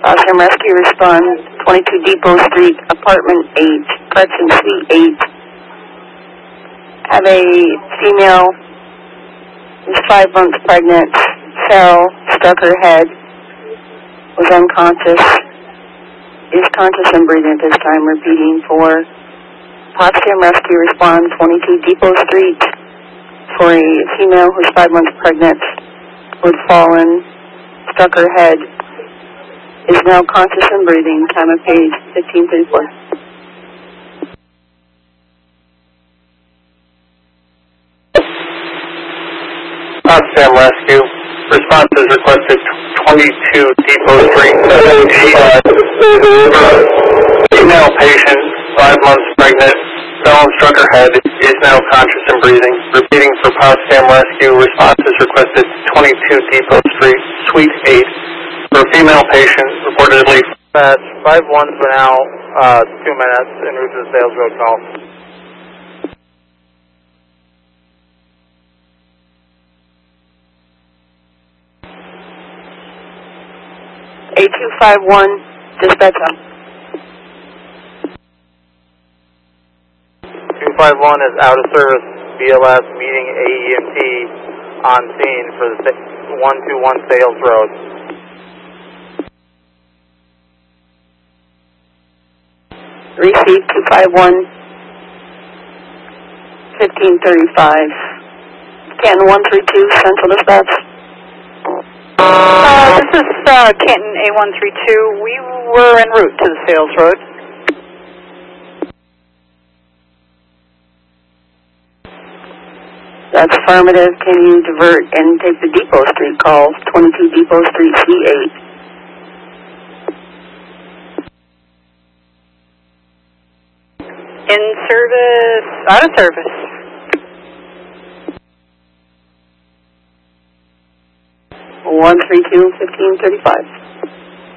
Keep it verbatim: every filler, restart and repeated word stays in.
Awesome Rescue respond, twenty-two Depot Street, apartment eight, correction, suite eight. Have a female who's five months pregnant, fell, struck her head, was unconscious, is conscious and breathing at this time, repeating for Potsdam Rescue respond, twenty-two Depot Street, for a female who's five months pregnant, who had fallen, struck her head, is now conscious and breathing, time of page fifteen thirty-four. Potsdam Rescue. Response is requested twenty-two Depot Street, seven eight. Female patient, five months pregnant, fell and struck her head, is now conscious and breathing. Repeating for Potsdam Rescue. Response is requested twenty-two Depot Street, suite eight. For a female patient, reportedly at five one for now, uh, two minutes, en route to the Sales Road call. A two five one, dispatch on. two five one is out of service, B L S meeting A E M T on scene for the one two one Sales Road. Receive two five one, fifteen thirty-five. Canton one three two, Central Dispatch. Uh, this is uh, Canton A one three two. We were en route to the Sales Road. That's affirmative. Can you divert and take the Depot Street call, twenty-two Depot Street, C eight? In service, out of service. one three two, fifteen thirty-five.